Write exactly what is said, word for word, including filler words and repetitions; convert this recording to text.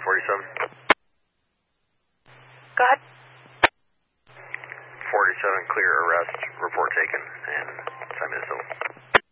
forty-seven. Go ahead. forty-seven, clear arrest, report taken, and send me the civil.